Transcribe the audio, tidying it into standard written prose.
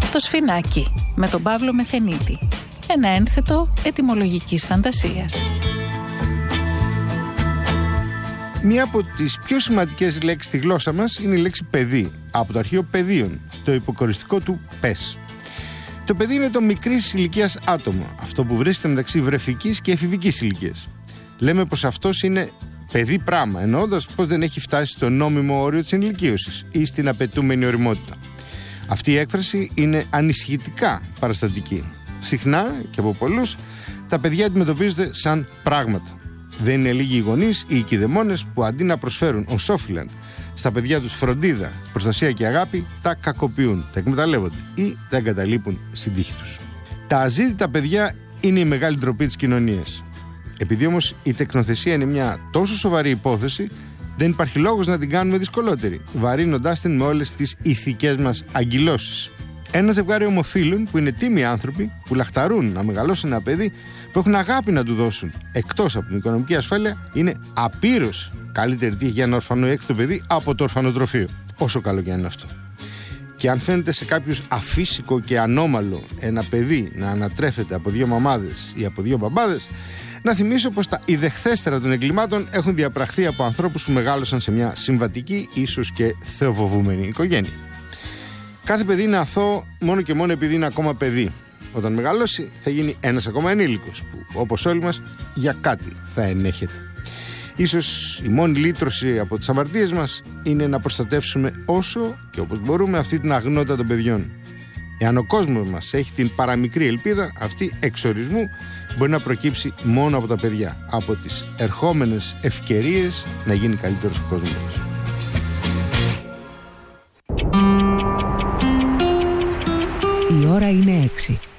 Το Σφινάκι με τον Παύλο Μεθενίτη. Ένα ένθετο ετυμολογικής φαντασίας. Μία από τις πιο σημαντικές λέξεις στη γλώσσα μας είναι η λέξη παιδί, από το αρχείο παιδίων, το υποκοριστικό του πες. Το παιδί είναι το μικρής ηλικίας άτομο, αυτό που βρίσκεται μεταξύ βρεφικής και εφηβικής ηλικίας. Λέμε πως αυτός είναι παιδί πράγμα, εννοώντας πως δεν έχει φτάσει στο νόμιμο όριο της ενηλικίωσης ή στην απαιτούμενη ωριμότητα. Αυτή η έκφραση είναι ανησυχητικά παραστατική. Συχνά και από πολλούς, τα παιδιά αντιμετωπίζονται σαν πράγματα. Δεν είναι λίγοι οι γονείς ή οι κηδεμόνες που αντί να προσφέρουν ως όφυλαν στα παιδιά τους φροντίδα, προστασία και αγάπη, τα κακοποιούν, τα εκμεταλλεύονται ή τα εγκαταλείπουν στην τύχη τους. Τα αζήτητα παιδιά είναι η μεγάλη ντροπή της κοινωνίας. Επειδή όμως η τεκνοθεσία είναι μια τόσο σοβαρή υπόθεση, δεν υπάρχει λόγος να την κάνουμε δυσκολότερη, βαρύνοντάς την με όλες τις ηθικές μας αγκυλώσεις. Ένα ζευγάρι ομοφύλων που είναι τίμοι άνθρωποι, που λαχταρούν να μεγαλώσουν ένα παιδί, που έχουν αγάπη να του δώσουν εκτός από την οικονομική ασφάλεια, είναι απείρως καλύτερη τύχη για ένα ορφανό ή έκθετο παιδί από το ορφανοτροφείο. Όσο καλό και αν είναι αυτό. Και αν φαίνεται σε κάποιους αφύσικο και ανώμαλο ένα παιδί να ανατρέφεται από δύο μαμάδες ή από δύο μπαμπάδες, να θυμίσω πως τα ιδεχθέστερα των εγκλημάτων έχουν διαπραχθεί από ανθρώπους που μεγάλωσαν σε μια συμβατική, ίσως και θεοφοβούμενη οικογένεια. Κάθε παιδί είναι αθώο μόνο και μόνο επειδή είναι ακόμα παιδί. Όταν μεγαλώσει θα γίνει ένας ακόμα ενήλικος που, όπως όλοι μας, για κάτι θα ενέχεται. Ίσως η μόνη λύτρωση από τις αμαρτίες μας είναι να προστατεύσουμε όσο και όπως μπορούμε αυτή την αγνότητα των παιδιών. Εάν ο κόσμος μας έχει την παραμικρή ελπίδα, αυτή εξορισμού μπορεί να προκύψει μόνο από τα παιδιά, από τις ερχόμενες ευκαιρίες να γίνει καλύτερος ο κόσμος. Η ώρα είναι 6.